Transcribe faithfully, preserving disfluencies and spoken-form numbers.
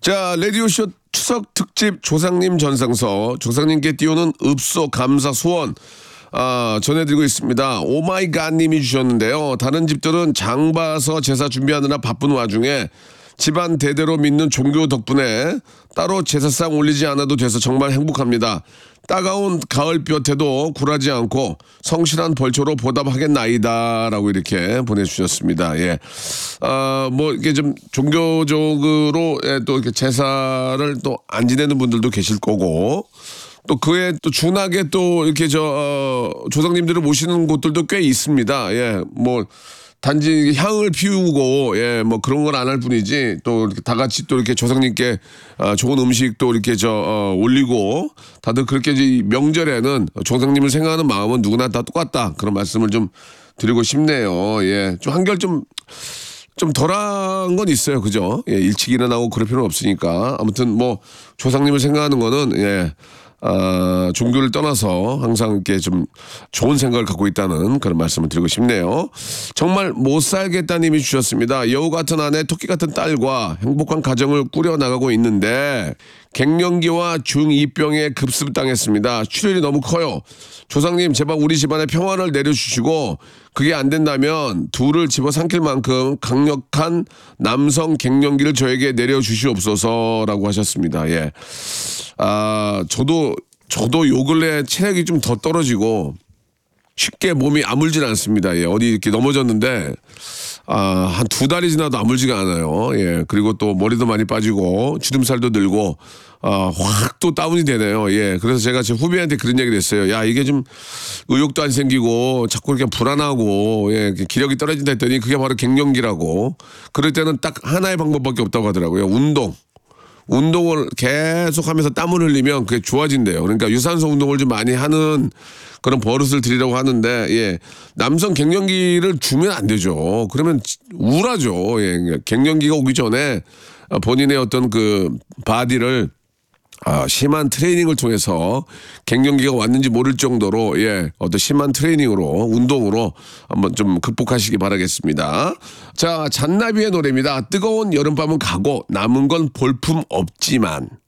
자, 라디오쇼 추석 특집 조상님 전상서, 조상님께 띄우는 읍소 감사 소원, 아, 전해드리고 있습니다. 오마이갓님이 주셨는데요. 다른 집들은 장 봐서 제사 준비하느라 바쁜 와중에 집안 대대로 믿는 종교 덕분에 따로 제사상 올리지 않아도 돼서 정말 행복합니다. 따가운 가을볕에도 굴하지 않고 성실한 벌초로 보답하겠나이다라고 이렇게 보내주셨습니다. 예, 아, 뭐 이게 좀 종교적으로 예, 또 이렇게 제사를 또 안 지내는 분들도 계실 거고. 또 그에 또 준하게 또 이렇게 저 어, 조상님들을 모시는 곳들도 꽤 있습니다. 예, 뭐 단지 향을 피우고 예, 뭐 그런 건 안 할 뿐이지 또 이렇게 다 같이 또 이렇게 조상님께 아, 좋은 음식 또 이렇게 저 어, 올리고 다들 그렇게 이제 명절에는 조상님을 생각하는 마음은 누구나 다 똑같다 그런 말씀을 좀 드리고 싶네요. 예, 좀 한결 좀 좀 덜한 건 있어요. 그죠? 예, 일찍 일어나고 그럴 필요는 없으니까. 아무튼 뭐 조상님을 생각하는 거는 예, 아, 종교를 떠나서 항상 이렇게 좀 좋은 생각을 갖고 있다는 그런 말씀을 드리고 싶네요. 정말 못 살겠다님이 주셨습니다. 여우 같은 아내, 토끼 같은 딸과 행복한 가정을 꾸려나가고 있는데 갱년기와 중이병에 급습당했습니다. 출혈이 너무 커요. 조상님 제발 우리 집안에 평화를 내려주시고 그게 안 된다면 둘을 집어삼킬 만큼 강력한 남성 갱년기를 저에게 내려주시옵소서라고 하셨습니다. 예. 아, 저도, 저도 요 근래 체력이 좀 더 떨어지고 쉽게 몸이 아물질 않습니다. 예. 어디 이렇게 넘어졌는데, 아, 한 두 달이 지나도 아물지가 않아요. 예. 그리고 또 머리도 많이 빠지고 주름살도 늘고, 아, 확 또 다운이 되네요. 예. 그래서 제가 제 후배한테 그런 얘기를 했어요. 야, 이게 좀 의욕도 안 생기고 자꾸 이렇게 불안하고, 예. 기력이 떨어진다 했더니 그게 바로 갱년기라고. 그럴 때는 딱 하나의 방법밖에 없다고 하더라고요. 운동. 운동을 계속 하면서 땀을 흘리면 그게 좋아진대요. 그러니까 유산소 운동을 좀 많이 하는 그런 버릇을 들이라고 하는데, 예. 남성 갱년기를 주면 안 되죠. 그러면 우울하죠. 예. 갱년기가 오기 전에 본인의 어떤 그 바디를 아, 심한 트레이닝을 통해서 갱년기가 왔는지 모를 정도로 예, 어떤 심한 트레이닝으로 운동으로 한번 좀 극복하시기 바라겠습니다. 자, 잔나비의 노래입니다. 뜨거운 여름밤은 가고 남은 건 볼품 없지만.